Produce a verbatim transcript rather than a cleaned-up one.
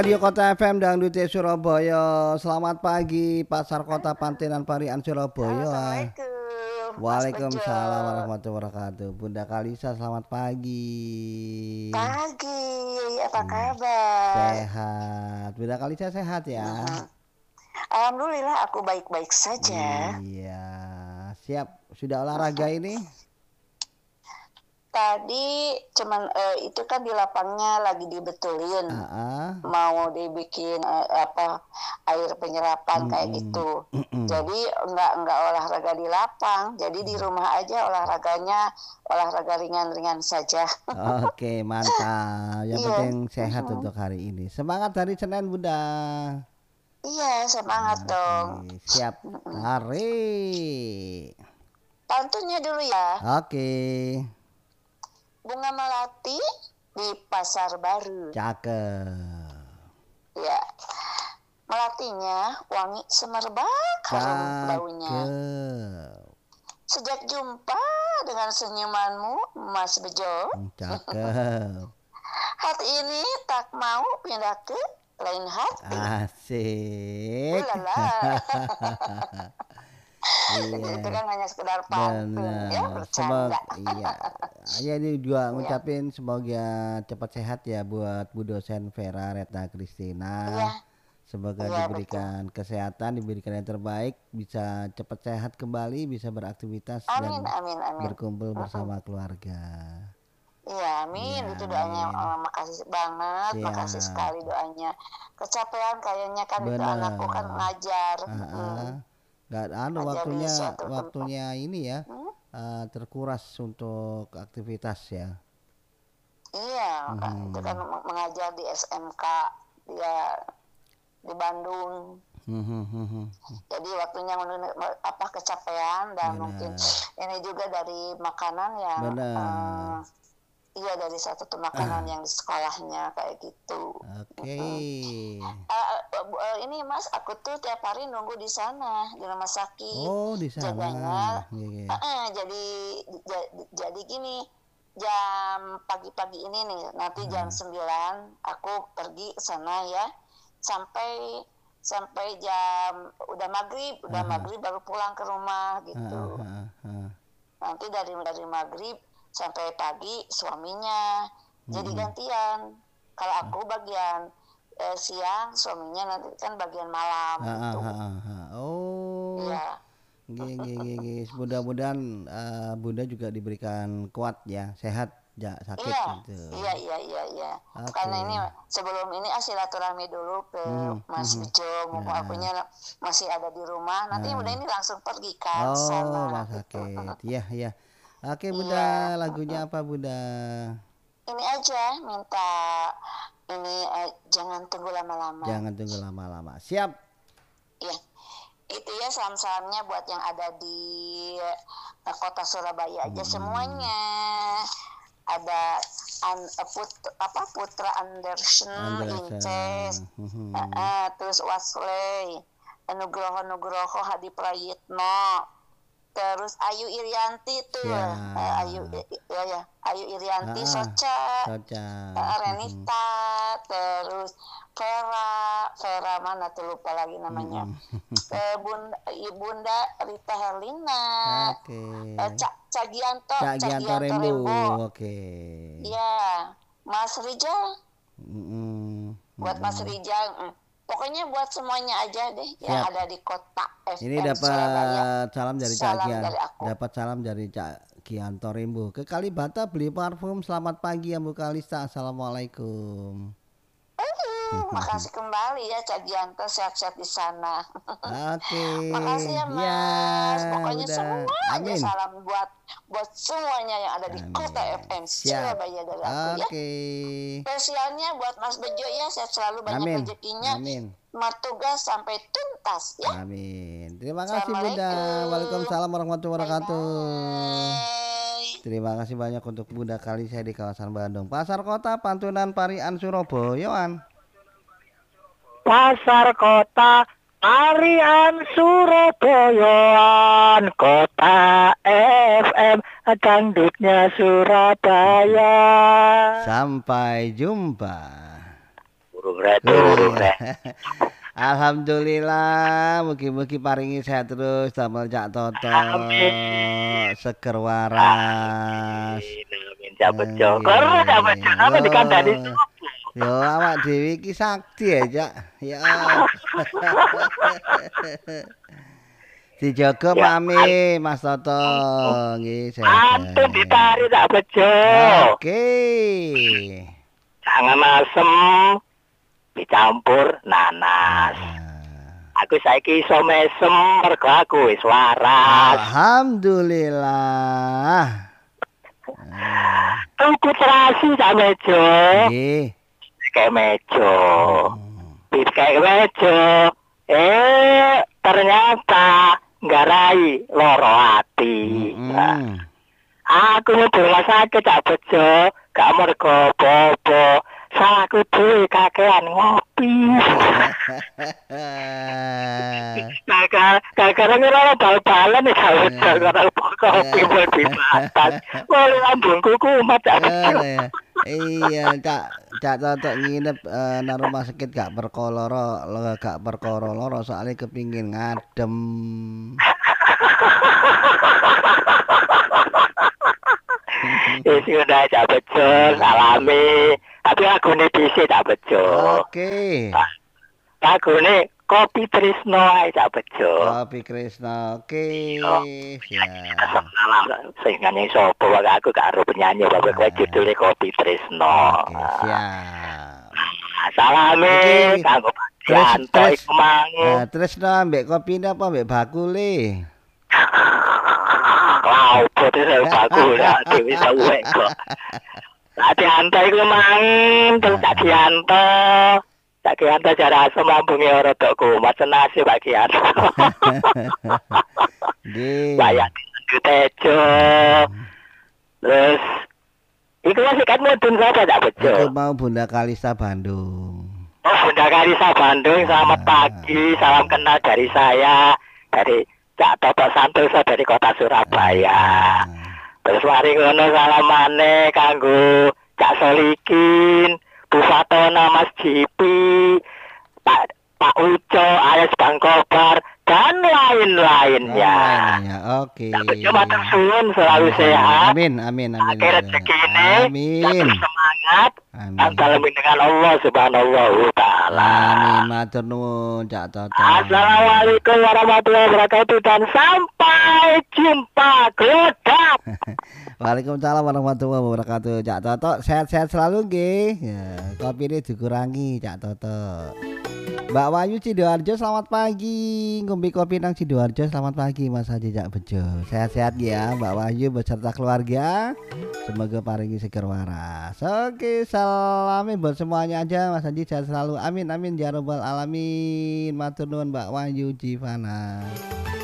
Radio Kota F M Dangdut Surabaya. Selamat pagi Pasar Kota Pantinan Parian Surabaya. Assalamualaikum Mas Bejo. Waalaikumsalam warahmatullahi wabarakatuh. Bunda Kalisa selamat pagi. Pagi, apa Hmm, kabar? Sehat. Bunda Kalisa sehat ya? Hmm. Alhamdulillah aku baik-baik saja. Iya. Siap. Sudah olahraga ini? Tadi cuman eh, itu kan di lapangnya lagi dibetulin. Ah, Mau dibikin eh, apa air penyerapan kayak gitu. Jadi enggak enggak olahraga di lapang. Jadi di rumah aja olahraganya olahraga ringan-ringan saja. Oke, mantap. Yang Iya. penting sehat Mhm. untuk hari ini. Semangat hari Senin, Bunda. Iya, semangat dong. Oke, siap. Mm-mm. Tarik. Pantunnya dulu ya. Oke. Bunga melati di pasar baru. Cakep. Ya, melatinya wangi semerbak harum baunya. Cakep. Sejak jumpa dengan senyumanmu, Mas Bejo, Cakep. hati ini tak mau pindah ke lain hati. Asik. Ulala. Iya. Itu kan hanya sekedar pantun ya, Benar. bercanda. Semoga iya. Ya ini juga Iya, ngucapin semoga cepat sehat ya buat Bu dosen Vera Retna Kristina. iya, Semoga iya betul. diberikan kesehatan, diberikan yang terbaik, bisa cepat sehat kembali, bisa beraktivitas Amin, dan amin, amin. berkumpul Mm-mm. bersama keluarga. Iya, amin. Iya, Itu doanya. amin. Oh, makasih banget, makasih Siap. sekali doanya. Kecapean kayaknya kan itu anakku kan Benar. ngajar, Ah, mm, ah. Nggak anu ngajar di waktunya suatu tempat. waktunya ini ya Hmm? eh, terkuras untuk aktivitas ya. Iya, kan itu kan Mhm. meng- mengajar di S M K dia di Bandung. Mhm, mhm. Jadi waktunya menun- me- apa kecapean dan mungkin Benar. ini juga dari makanan yang eh, Benar. iya dari satu tuh makanan yang di sekolahnya kayak gitu. Oke. Eh, eh, bu- eh, ini Mas, aku tuh tiap hari nunggu di sana di rumah sakit Oh, di sana. jaganya. Iya, iya. Eh, eh, jadi ja- jadi gini jam pagi-pagi ini nih nanti jam Ah, sembilan aku pergi ke sana ya sampai sampai jam udah maghrib udah aha, maghrib baru pulang ke rumah ah, gitu. ah, ah. Nanti dari dari maghrib sampai pagi suaminya jadi Mhm. gantian. Kalau aku bagian eh, siang, suaminya nanti kan bagian malam Ah, ah, gitu. ah, ah, ah. Oh, Iya, gini, gini, gini. Mudah-mudahan eh, Bunda juga diberikan kuat ya, sehat, ja, sakit iya, gitu. iya, iya, iya, iya. Oke. Karena ini sebelum ini ah, silaturahmi dulu ke Mhm, Mas mhm. Bejo, mumpung Nah, akunya masih ada di rumah. Nanti udah nah. ini langsung pergi kan Oh, sana Mas gitu. sakit. Iya, iya. Oke, Iya, Bunda. Lagunya apa, Bunda? ini aja minta ini eh, jangan tunggu lama-lama. Jangan tunggu lama-lama. Siap. Iya. Itu ya salam-salamnya buat yang ada di eh, kota Surabaya aja Mhm. semuanya. Ada an, eh, put, apa Putra Anderson, Inces, Anderson. Mhm. eh, eh, terus Wasley, Nugroho Nugroho Hadi Prayitno, terus Ayu Irianti tuh, eh, Ayu Siap. ya ya Ayu Irianti, Ah, Soca, cocok. eh, Mhm. Renita, terus Vera, Vera mana tuh lupa lagi namanya. Mhm. Eh, Bunda, Ibunda Rita Herlina, Oke. eh, Cak Cagianto, Cak Gianto Cagianto Rembo. Rembo, Oke. ya, Mas Rijal, Mhm. buat Mas Mhm. Rijal, mm. Pokoknya buat semuanya aja deh yang Siap. ada di kota Ini F M Surabaya. dapat salam dari Cak Salam Gian. dari aku. Dapat salam dari Cak Gianto Rembo. Ke Kalibata beli parfum. Selamat pagi ya Bu Kalista. Assalamualaikum. Uh, makasih kembali ya Cak Gianto, sehat-sehat di sana. Oke. Makasih ya Ya, Mas. Pokoknya udah. semuanya Amin. salam buat buat semuanya yang ada di kota F Amin. M Siap. Surabaya dari aku ya. Oke. Spesialnya buat Mas Bejo ya, sehat selalu, banyak Amin. rezekinya, Amin. mat tugas sampai tuntas ya. Amin. Terima kasih Bunda. Assalamualaikum. Waalaikumsalam warahmatullahi Bye wabarakatuh. bye. Terima kasih banyak untuk Bunda Kalisa di kawasan Bandung. Pasar Kota Pantunan Parian Surabaya. Pasar Kota Parian Surabaya, Kota F M dangdutnya Surabaya. Sampai jumpa. Turu rek, Gurung turu ya. rek. Alhamdulillah, mugi-mugi paringi sehat terus damel Cak Toto. Amin. Seger waras. Amin, amin. Cak Bejo. Karo Cak Bejo, Nggih. sampe dikandani Yo. sapa? Yo awak dhewe iki sakti ya, Cak. Ya. Dijaga Ya, mami Mas Toto. Nggih, Antun sehat. ditarik Cak Bejo. Oke. Jangan asem dicampur nanas. Aku saiki iso mesem mergo aku wis waras. Alhamdulillah. Tuku terasi Cak Bejo. Nggih. Kayak mejo. Kayak mejo. Eh, ternyata nggarai loro ati. Mm. Aku nyebut rumah sakit Cak Bejo, gak mergo bobo. Salahku dhewe kakean ngopi. Kakak, kakak ngira bal-balan ya Cak Bejo, karena kopi mau dibatas. Boleh lambungku kumat Cak Bejo. Iya, Cak Cak Toto nginep uh, nang rumah sakit gak perkoloro, gak perkara loro soalnya kepingin ngadem. Ya sudah Cak Bejo, salami. Tapi lagune dhisik Cak Bejo. Oke. Lagune Kopi Trisno ae Cak Bejo. Kopi Krisna. Oke. Siap. Sing nyanyi sapa wae aku gak ero penyanyi bapak kowe judule Kopi Trisno. Oke, siap. Salame kanggo Yanto iku mang. Nah, Trisno ambek kopine apa ambek bakule? Wow, pote saya bakul ya, dewi sawe kok. Cak Yanto iku mang, terus Cak Yanto. Cak Yanto cara asam lambunge ora tok kumat senase Pak Yanto. Nggih. Banyak tejo. Terus iku masih kan mudun sapa Cak Bejo? Iku mau Bunda Kalista Bandung. Oh, Bunda Kalista Bandung, selamat pagi, salam kenal dari saya, dari Cak Toto Santoso dari kota Surabaya. Terus mari ngono salamane kanggo Cak Solikin, Bu Fatona, Mas Jipi, Pak Pak Uco, alias Bang Kobar, dan lain-lainnya. Lainnya, oke. Cak Bejo matur suwun selalu sehat. Amin, amin, amin. Akhir rezeki ini, Amin. semangat, Amin. dan dalam dengan Allah Subhanahu wa Ta'ala. Amin, matur nuwun Cak Toto. Assalamualaikum warahmatullahi wabarakatuh dan sampai jumpa Glodap. Waalaikumsalam warahmatullahi wabarakatuh. Cak Toto sehat-sehat selalu nggih. Ya, kopi ini dikurangi Cak Toto. Mbak Wayu Sidoarjo selamat pagi. Ngombe kopi nang Sidoarjo selamat pagi Mas Haji Cak Bejo. Sehat-sehat ya Mbak Wayu beserta keluarga. Semoga paringi seger waras. Oke, salamin buat semuanya aja Mas Haji sehat selalu. Amin amin ya rabbal alamin. Matur nuwun Mbak Wayu Jivana.